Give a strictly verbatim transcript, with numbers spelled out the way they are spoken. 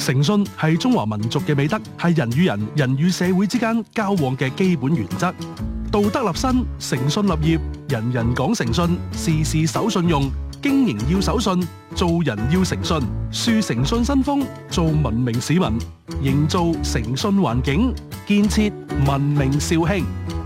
誠信係中華民族嘅美德，係人與人、人與社會之間交往嘅基本原則。道德立身，誠信立業，人人講誠信，事事守信用。經營要守信，做人要誠信，樹誠信新風，做文明市民，營造誠信環境，建設文明肇慶。